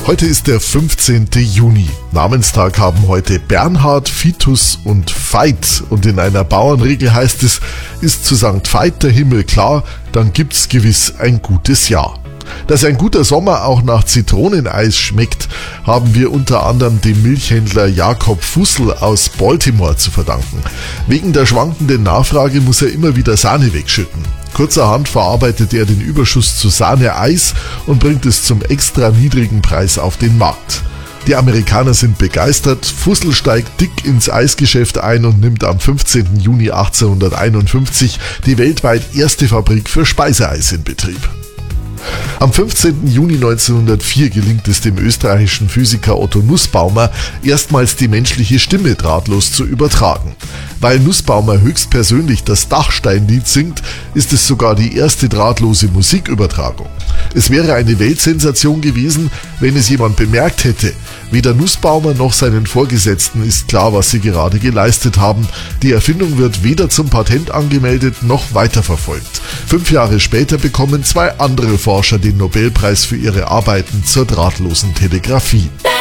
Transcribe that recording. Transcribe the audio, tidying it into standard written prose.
Heute ist der 15. Juni. Namenstag haben heute Bernhard, Vitus und Veit. Und in einer Bauernregel heißt es, ist zu St. Veit der Himmel klar, dann gibt's gewiss ein gutes Jahr. Dass ein guter Sommer auch nach Zitroneneis schmeckt, haben wir unter anderem dem Milchhändler Jakob Fussel aus Baltimore zu verdanken. Wegen der schwankenden Nachfrage muss er immer wieder Sahne wegschütten. Kurzerhand verarbeitet er den Überschuss zu Sahne-Eis und bringt es zum extra niedrigen Preis auf den Markt. Die Amerikaner sind begeistert, Fussel steigt dick ins Eisgeschäft ein und nimmt am 15. Juni 1851 die weltweit erste Fabrik für Speiseeis in Betrieb. Am 15. Juni 1904 gelingt es dem österreichischen Physiker Otto Nussbaumer, erstmals die menschliche Stimme drahtlos zu übertragen. Weil Nussbaumer höchstpersönlich das Dachsteinlied singt, ist es sogar die erste drahtlose Musikübertragung. Es wäre eine Weltsensation gewesen, wenn es jemand bemerkt hätte. Weder Nussbaumer noch seinen Vorgesetzten ist klar, was sie gerade geleistet haben. Die Erfindung wird weder zum Patent angemeldet noch weiterverfolgt. 5 Jahre später bekommen 2 andere Forscher den Nobelpreis für ihre Arbeiten zur drahtlosen Telegrafie.